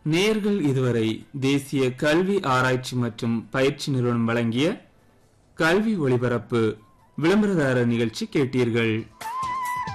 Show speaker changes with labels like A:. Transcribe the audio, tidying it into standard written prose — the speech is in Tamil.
A: நேர்கள் இதுவரை தேசிய கல்வி ஆராய்ச்சி மற்றும் பயிற்சி நிறுவனம் வழங்கிய கல்வி ஒளிபரப்பு விளம்பரதாரர் நிகழ்ச்சி கேட்டீர்கள்.